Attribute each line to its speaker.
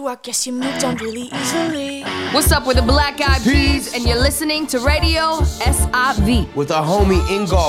Speaker 1: I guess you moved on really easily.
Speaker 2: What's up with the Black Eyed Peas? And you're listening to Radio SIV
Speaker 3: with our homie Ingall.